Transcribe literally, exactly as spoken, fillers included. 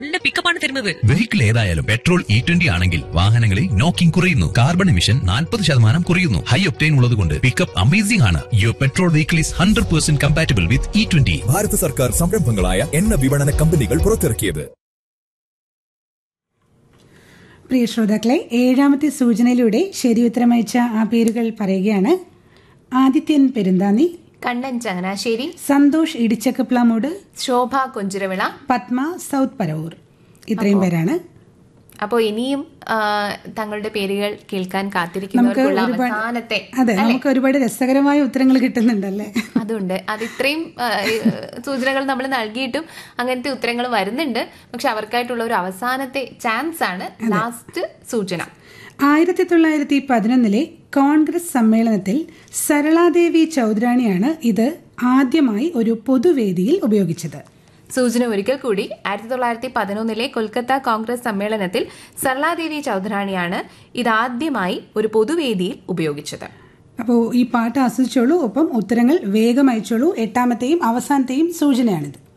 Pickup ആണ് തരുന്നത്. Vehicle ഏതായാലും പെട്രോൾ ഇ ട്വന്റി ആണെങ്കിൽ വാഹനങ്ങളിൽ നോക്കിംഗ് കുറയുന്നു, കാർബൺ എമിഷൻ നാൽപ്പത് ശതമാനം കുറയുന്നു. ഹൈ ഒക്ടൈൻ ഉള്ളതുകൊണ്ട് പിക്കപ്പ് അമേസിംഗ് ആണ്. Your petrol vehicle is hundred percent compatible with E twenty. ഭാരത സർക്കാർ സംരംഭങ്ങളായ എണ്ണ വിപണന കമ്പനികൾ പുറത്തിറക്കിയത്. പ്രിയ ശ്രോതാക്കളെ, ഏഴാമത്തെ സൂചനയിലൂടെ ശരിയുത്തരമയച്ച ആ പേരുകൾ പറയുകയാണ്. ആദിത്യൻ പെരുന്താന്നി, കണ്ണൻ ചങ്ങനാശ്ശേരി, സന്തോഷ് ഇടിച്ചക്കപ്ലാമൂട്, ശോഭ കൊഞ്ചിരവിള, പത്മ സൗത്ത് പരവൂർ. ഇത്രയും പേരാണ്. അപ്പോൾ ഇനിയും തങ്ങളുടെ പേരുകൾ കേൾക്കാൻ കാത്തിരിക്കുന്നവർക്കുള്ള അവസാനത്തെ. അതെ, നമുക്ക് ഒരുപാട് രസകരമായ ഉത്തരങ്ങൾ കിട്ടുന്നുണ്ടല്ലേ? അതുണ്ട്. അത് ഇത്രയും സൂചനകൾ നമ്മൾ നൽകിയിട്ടും അങ്ങനത്തെ ഉത്തരങ്ങൾ വരുന്നുണ്ട്. പക്ഷെ അവർക്കായിട്ടുള്ള ഒരു അവസാനത്തെ ചാൻസ് ആണ് ലാസ്റ്റ് സൂചന. ആയിരത്തി തൊള്ളായിരത്തി പതിനൊന്നിലെ കോൺഗ്രസ് സമ്മേളനത്തിൽ സരളാദേവി ചൗധരാണിയാണ് ഇത് ആദ്യമായി ഒരു പൊതുവേദിയിൽ ഉപയോഗിച്ചത്. സൂചന ഒരിക്കൽ കൂടി. ആയിരത്തി തൊള്ളായിരത്തി പതിനൊന്നിലെ കൊൽക്കത്ത കോൺഗ്രസ് സമ്മേളനത്തിൽ സരളാദേവി ചൗധരാണിയാണ് ഇതാദ്യമായി ഒരു പൊതുവേദിയിൽ ഉപയോഗിച്ചത്. അപ്പോൾ ഈ പാട്ട് ആസ്വദിച്ചോളൂ, ഒപ്പം ഉത്തരങ്ങൾ വേഗം അയച്ചോളൂ. എട്ടാമത്തെയും അവസാനത്തെയും സൂചനയാണിത്.